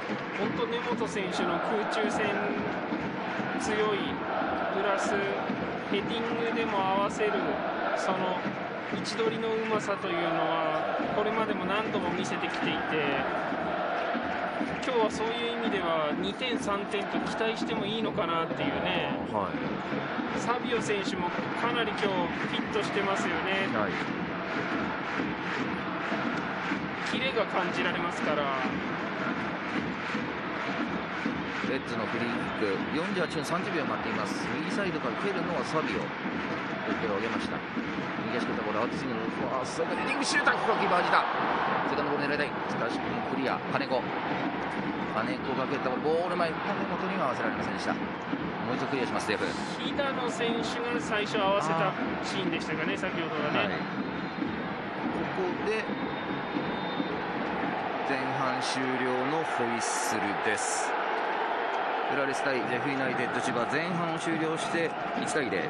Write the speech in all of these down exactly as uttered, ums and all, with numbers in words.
本当根本選手の空中戦強いプラスヘディングでも合わせるその位置取りのうまさというのはこれまでも何度も見せてきていて、今日はそういう意味ではにてんさんてんと期待してもいいのかなっていうね、はい、サビオ選手もかなり今日フィットしてますよね、はい、キレが感じられますから。 レッズのフリーキックよんじゅうはちふんさんじゅうびょう待っています。右サイドから蹴るのはサビオ、手を上げました。右足蹴ったボールアウトスイングのファーストヘディングシューター、ここはキーパー自打、セカンドボール狙いたい。しかしクリア、金子金子が蹴ったボール前、金本には合わせられませんでした。もう一度クリアします。セーフ。 肥田野選手が最初合わせたシーンでしたかね、先ほどはね、はい、 ここで前半終了のホイッスルです。フラレス対ジェフユナイテッド千葉、前半を終了していちたいゼロ。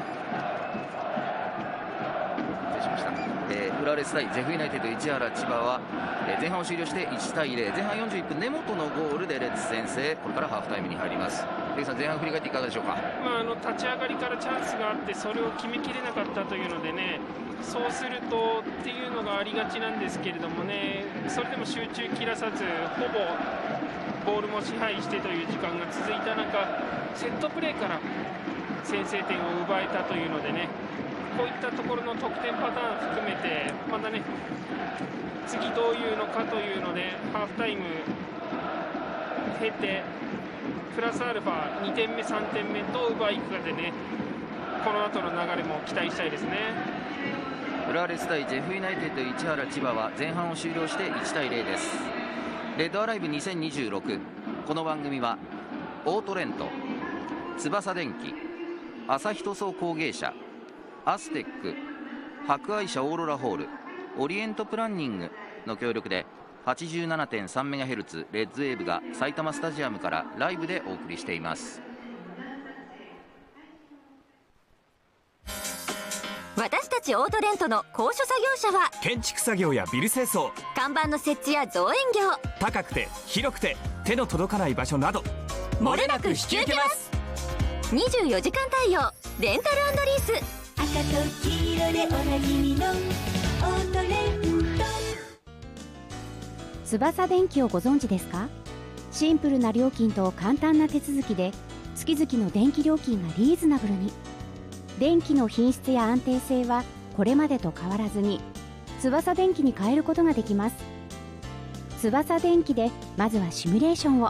失礼しました。えー、フラレス対ジェフユナイテッド市原千葉は、えー、前半を終了していちたいゼロ、前半よんじゅういっぷん根本のゴールでレッズ先制。これからハーフタイムに入ります。レイさん、前半振り返っていかがでしょうか。 まあ、あの立ち上がりからチャンスがあってそれを決めきれなかったというのでね、そうするとっていうのがありがちなんですけれどもね、それでも集中切らさずほぼボールも支配してという時間が続いた中、セットプレーから先制点を奪えたというのでね、こういったところの得点パターン含めてまたね、次どういうのかというのでハーフタイム経てプラスアルファにてんめさんてんめどう奪いいくかでね、この後の流れも期待したいですね。 フラレス対ジェフユナイテッド市原千葉は前半を終了していちたいゼロです。レッドアライブにせんにじゅうろく、この番組はオートレント、翼電機、朝日塗装工芸社、アステック、博愛社オーロラホール、オリエントプランニングの協力で はちじゅうななてんさんメガヘルツ レッズウェーブが埼玉スタジアムからライブでお送りしています。 私たちオートレントの高所作業車は建築作業やビル清掃、 看板の設置や造園業、 高くて広くて手の届かない場所など漏れなく引き受けます。にじゅうよじかん対応レンタル&リース、 赤と黄色でおなじみのオートレント。 翼電機をご存知ですか？シンプルな料金と簡単な手続きで月々の電気料金がリーズナブルに。電気の品質や安定性はこれまでと変わらずに翼電機に変えることができます。翼電機でまずはシミュレーションを。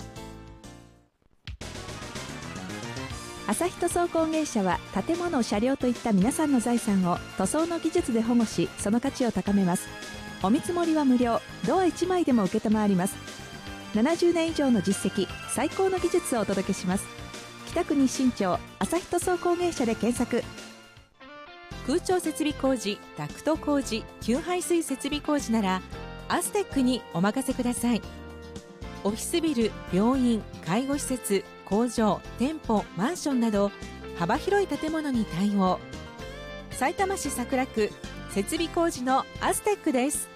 朝日塗装工芸社は建物、車両といった皆さんの財産を塗装の技術で保護し、その価値を高めます。お見積もりは無料、ドアいちまいでも受けたまわります。ななじゅうねん以上の実績、最高の技術をお届けします。北区日新町朝日塗装工芸社で検索。 空調設備工事、ダクト工事、給排水設備工事ならアステックにお任せください。オフィスビル、病院、介護施設、工場、店舗、マンションなど幅広い建物に対応。さいたま市桜区設備工事のアステックです。